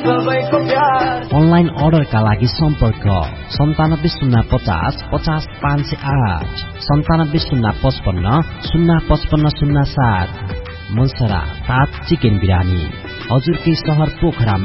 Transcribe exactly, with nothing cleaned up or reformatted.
Online अर्डरका लागि सम्पर्क सन्तानब्बे शून्य पचास पचास पाँच सय आठ सन्तानब्बे शून्य पचपन्न शून्य पचपन्न शून्य सात। मनसरा ताज चिकन बिरानी हजुरकै सहर पोखरामा